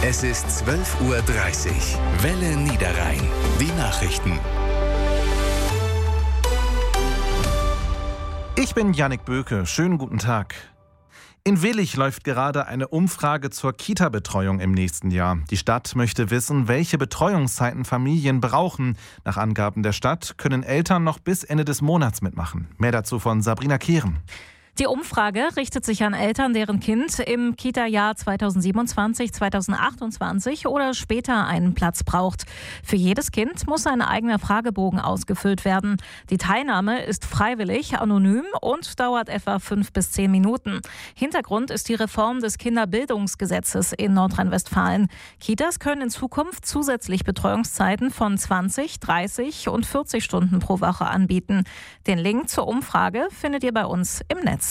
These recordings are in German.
Es ist 12:30 Uhr. Welle Niederrhein. Die Nachrichten. Ich bin Jannik Böke. Schönen guten Tag. In Willich läuft gerade eine Umfrage zur Kita-Betreuung im nächsten Jahr. Die Stadt möchte wissen, welche Betreuungszeiten Familien brauchen. Nach Angaben der Stadt können Eltern noch bis Ende des Monats mitmachen. Mehr dazu von Sabrina Kehren. Die Umfrage richtet sich an Eltern, deren Kind im Kita-Jahr 2027, 2028 oder später einen Platz braucht. Für jedes Kind muss ein eigener Fragebogen ausgefüllt werden. Die Teilnahme ist freiwillig, anonym und dauert etwa 5 bis 10 Minuten. Hintergrund ist die Reform des Kinderbildungsgesetzes in Nordrhein-Westfalen. Kitas können in Zukunft zusätzlich Betreuungszeiten von 20, 30 und 40 Stunden pro Woche anbieten. Den Link zur Umfrage findet ihr bei uns im Netz.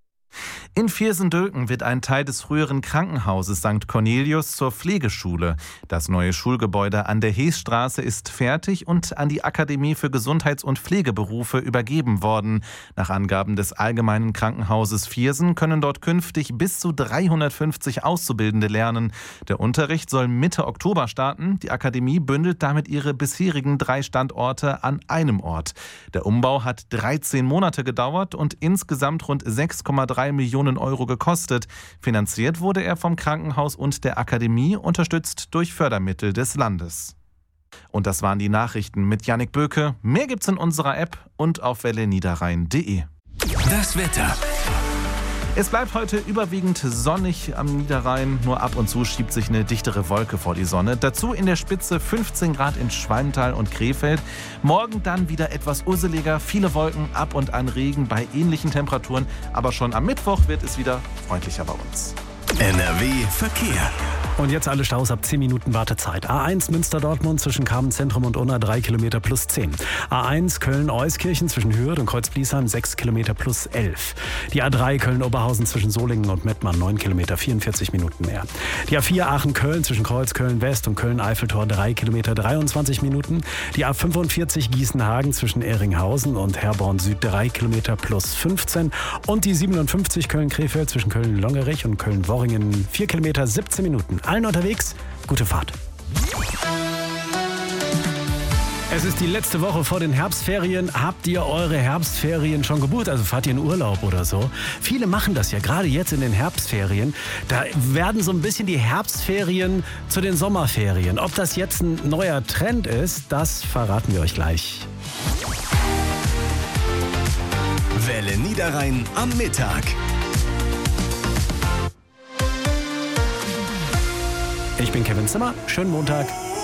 In Viersen-Dülken wird ein Teil des früheren Krankenhauses St. Cornelius zur Pflegeschule. Das neue Schulgebäude an der Heesstraße ist fertig und an die Akademie für Gesundheits- und Pflegeberufe übergeben worden. Nach Angaben des Allgemeinen Krankenhauses Viersen können dort künftig bis zu 350 Auszubildende lernen. Der Unterricht soll Mitte Oktober starten. Die Akademie bündelt damit ihre bisherigen 3 Standorte an einem Ort. Der Umbau hat 13 Monate gedauert und insgesamt rund 6,3 Millionen Euro gekostet. Finanziert wurde er vom Krankenhaus und der Akademie, unterstützt durch Fördermittel des Landes. Und das waren die Nachrichten mit Jannik Böke. Mehr gibt's in unserer App und auf welleniederrhein.de. Das Wetter. Es bleibt heute überwiegend sonnig am Niederrhein. Nur ab und zu schiebt sich eine dichtere Wolke vor die Sonne. Dazu in der Spitze 15 Grad in Schwalmtal und Krefeld. Morgen dann wieder etwas urseliger. Viele Wolken, ab und an Regen bei ähnlichen Temperaturen. Aber schon am Mittwoch wird es wieder freundlicher bei uns. NRW Verkehr. Und jetzt alle Staus ab 10 Minuten Wartezeit. A1 Münster-Dortmund zwischen Kamenz-Zentrum und Unna 3 Kilometer plus 10. A1 Köln-Euskirchen zwischen Hürth und Kreuzbliesheim 6 Kilometer plus 11. Die A3 Köln-Oberhausen zwischen Solingen und Mettmann 9 Kilometer 44 Minuten mehr. Die A4 Aachen-Köln zwischen Kreuz-Köln-West und Köln-Eiffeltor 3 Kilometer 23 Minuten. Die A45 Gießen-Hagen zwischen Ehringhausen und Herborn-Süd 3 Kilometer plus 15. Und die 57 Köln-Krefeld zwischen Köln-Longerich und Köln-Worringen 4 Kilometer 17 Minuten. Allen unterwegs, gute Fahrt. Es ist die letzte Woche vor den Herbstferien. Habt ihr eure Herbstferien schon gebucht? Also fahrt ihr in Urlaub oder so? Viele machen das ja, gerade jetzt in den Herbstferien. Da werden so ein bisschen die Herbstferien zu den Sommerferien. Ob das jetzt ein neuer Trend ist, das verraten wir euch gleich. Welle Niederrhein am Mittag. Ich bin Kevin Zimmer. Schönen Montag.